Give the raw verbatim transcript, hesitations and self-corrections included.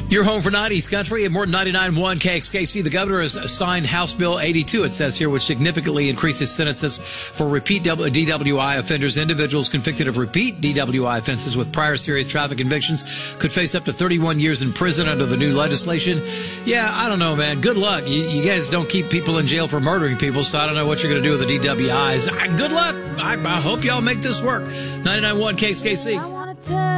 Your home for nineties country and more than ninety-nine point one K X K C. The governor has signed House Bill eighty-two, it says here, which significantly increases sentences for repeat D W I offenders. Individuals convicted of repeat D W I offenses with prior serious traffic convictions could face up to thirty-one years in prison under the new legislation. Yeah, I don't know, man. Good luck. You, you guys don't keep people in jail for murdering people, so I don't know what you're going to do with the D W Is. Good luck. I, I hope y'all make this work. ninety-nine point one K X K C.